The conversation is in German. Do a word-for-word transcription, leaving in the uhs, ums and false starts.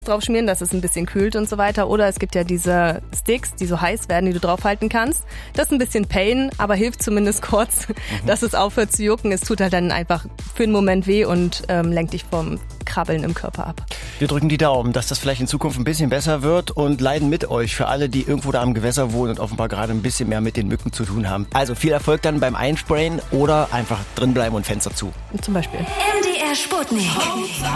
drauf schmieren, dass es ein bisschen kühlt und so weiter. Oder es gibt ja diese Sticks, die so heiß werden, die du draufhalten kannst. Das ist ein bisschen Pain, aber hilft zumindest kurz, mhm. dass es aufhört zu jucken. Es tut halt dann einfach für einen Moment weh und ähm, lenkt dich vom Krabbeln im Körper ab. Wir drücken die Daumen, dass das vielleicht in Zukunft ein bisschen besser wird und leiden mit euch für alle, die irgendwo da am Gewässer wohnen und offenbar gerade ein bisschen mehr mit den Mücken zu tun haben. Also viel Erfolg dann beim Einsprayen oder einfach drinbleiben und Fenster zu. Zum Beispiel. M D R Sputnik.